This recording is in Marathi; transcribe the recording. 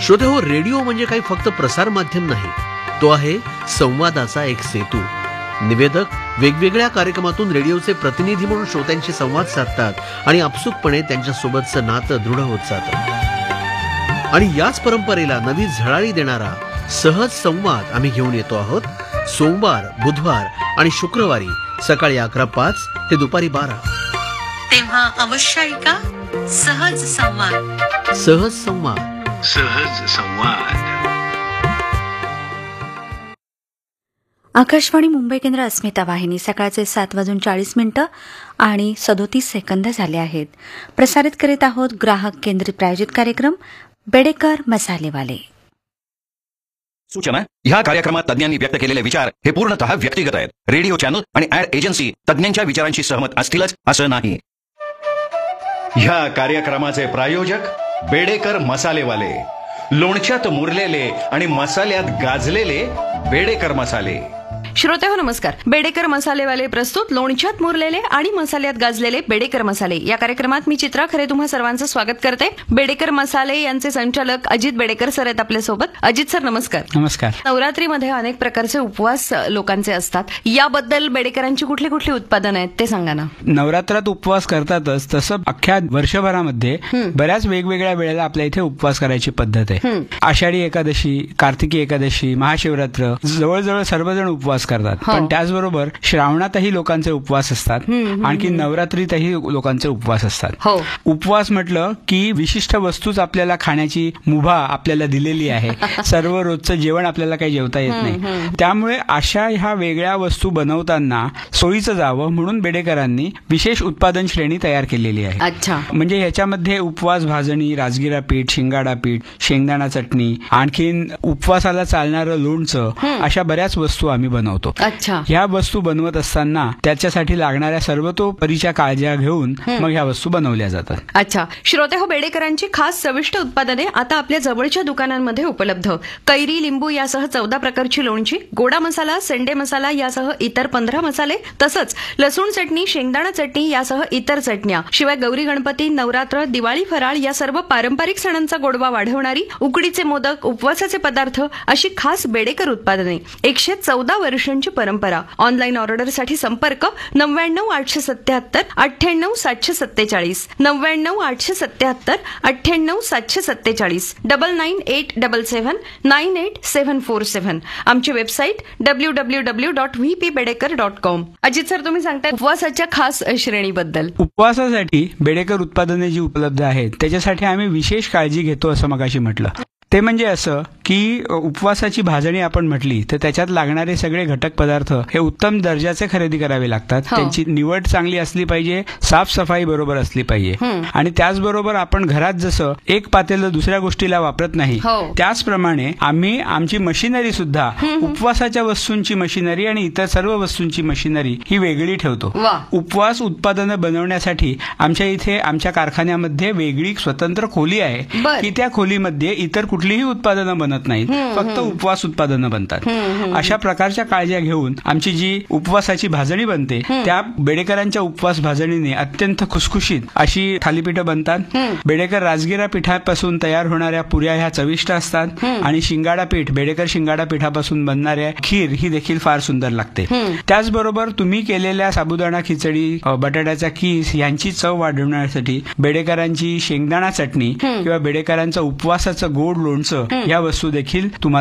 श्रोते हो, रेडिओ म्हणजे काही फक्त प्रसार माध्यम नाही, तो आहे संवादाचा एक सेतू. निवेदक वेगवेगळ्या कार्यक्रमातून रेडिओचे प्रतिनिधी म्हणून श्रोत्यांशी संवाद साधतात आणि आपसुकपणे त्यांच्यासोबतचं नातं दृढ होत जातं. आणि याच परंपरेला नवी झळाळी देणारा सहज संवाद आम्ही घेऊन येतो आहोत. सोमवार, बुधवार आणि शुक्रवारी सकाळी 11:05 ते दुपारी 12. तेव्हा अवश्य ऐका सहज संवाद. सहज संवाद. सहज संवाद. आकाशवाणी मुंबई केंद्र, अस्मिता वाहिनी. सकाळचे 7:40 आणि 37 झाले आहेत. प्रसारित करीत आहोत ग्राहक केंद्रित प्रायोजित कार्यक्रम बेडेकर मसालेवाले. सूचना: ह्या कार्यक्रमात तज्ञांनी व्यक्त केलेले विचार हे पूर्णतः व्यक्तिगत आहेत. रेडिओ चॅनल आणि ऍड एजन्सी तज्ञांच्या विचारांशी सहमत असतीलच असं नाही. ह्या कार्यक्रमाचे प्रायोजक बेडेकर मसालेवाले. लोणच्यात मुरलेले आणि मसाल्यात गाजलेले बेडेकर मसाले. श्रोते हो, नमस्कार. बेडेकर मसालेवाले प्रस्तुत लोणच्यात मुरलेले आणि मसाल्यात गाजलेले बेडेकर मसाले या कार्यक्रमात मी चित्रा खरे तुम्हा सर्वांचं स्वागत करते. बेडेकर मसाले यांचे संचालक अजित बेडेकर सर आहेत आपल्यासोबत. अजित सर, नमस्कार. नमस्कार. नवरात्रीमध्ये अनेक प्रकारचे उपवास लोकांचे असतात. याबद्दल बेडेकरांची कुठली कुठली उत्पादनं आहेत ते सांगा ना. नवरात्रात उपवास करतातच, तसं अख्ख्या वर्षभरामध्ये बऱ्याच वेगवेगळ्या वेळेला आपल्या इथे उपवास करायची पद्धत आहे. आषाढी एकादशी, कार्तिकी एकादशी, महाशिवरात्र, जवळजवळ सर्वजण उपवास करतात. पण त्याचबरोबर श्रावणातही लोकांचे उपवास असतात. आणखी नवरात्रीतही लोकांचे उपवास असतात. उपवास म्हटलं की विशिष्ट वस्तूच आपल्याला खाण्याची मुभा आपल्याला दिलेली आहे. सर्व रोजचं जेवण आपल्याला काही जेवता येत नाही. त्यामुळे अशा ह्या वेगळ्या वस्तू बनवताना सोयीचं जावं म्हणून बेडेकरांनी विशेष उत्पादन श्रेणी तयार केलेली आहे. म्हणजे ह्याच्यामध्ये उपवास भाजणी, राजगिरा पीठ, शिंगाडा पीठ, शेंगदाणा चटणी, आणखीन उपवासाला चालणारं लोणचं, अशा बऱ्याच वस्तू आम्ही बनवतो. ह्या वस्तू बनवत असताना त्याच्यासाठी लागणाऱ्या सर्वतोपरीच्या काळज्या घेऊन मग ह्या वस्तू बनवल्या जातात. अच्छा. श्रोते हो, बेडेकरांची खास चविष्ट उत्पादने आता आपल्या जवळच्या दुकानांमध्ये उपलब्ध. कैरी, लिंबू यासह 14 प्रकारची लोणची, गोडा मसाला, सेंडे मसाला यासह इतर 15 मसाले, तसंच लसूण चटणी, शेंगदाणा चटणी यासह इतर चटण्या. शिवाय गौरी गणपती, नवरात्र, दिवाळी, फराळ या सर्व पारंपरिक सणांचा गोडवा वाढवणारी उकडीचे मोदक, उपवासाचे पदार्थ अशी खास बेडेकर उत्पादने. 114 वर्षांची परंपरा. ऑनलाईन ऑर्डरसाठी संपर्क 99 877 98 747, 99 877 98 747, 99 877 98 आमची वेबसाईट www.vpbedeकर.com. अजित सर, तुम्ही सांगताय उपवासाच्या खास श्रेणीबद्दल. उपवासासाठी बेडेकर उत्पादने जी उपलब्ध आहेत त्याच्यासाठी आम्ही विशेष काळजी घेतो असं मगाशी म्हटलं. ते म्हणजे असं की उपवासाची भाजणी आपण म्हटली तर त्याच्यात लागणारे सगळे घटक पदार्थ हे उत्तम दर्जाचे खरेदी करावे लागतात. त्यांची निवड चांगली असली पाहिजे, साफसफाई बरोबर असली पाहिजे. आणि त्याचबरोबर आपण घरात जसं एक पातेलं दुसऱ्या गोष्टीला वापरत नाही, त्याचप्रमाणे आम्ही आमची मशिनरी सुद्धा उपवासाच्या वस्तूंची मशिनरी आणि इतर सर्व वस्तूंची मशिनरी ही वेगळी ठेवतो. उपवास उत्पादनं बनवण्यासाठी आमच्या इथे आमच्या कारखान्यामध्ये वेगळी स्वतंत्र खोली आहे की त्या खोलीमध्ये इतर कुठलीही उत्पादनं बनत नाहीत, फक्त उपवास उत्पादनं बनतात. अशा प्रकारच्या काळज्या घेऊन आमची जी उपवासाची भाजणी बनते त्या बेडेकरांच्या उपवास भाजणीने अत्यंत खुसखुशीत अशी थालीपीठं बनतात. बेडेकर राजगिरा पिठापासून तयार होणाऱ्या पुऱ्या ह्या चविष्ट असतात आणि शिंगाडा पीठ, बेडेकर शिंगाडा पिठापासून बनणाऱ्या खीर ही देखील फार सुंदर लागते. त्याचबरोबर तुम्ही केलेल्या साबुदाणा खिचडी, बटाट्याचा कीस यांची चव वाढवण्यासाठी बेडेकरांची शेंगदाणा चटणी किंवा बेडेकरांचं उपवासाचं गोड लोणचं या वस्तू देखील तुम्हाला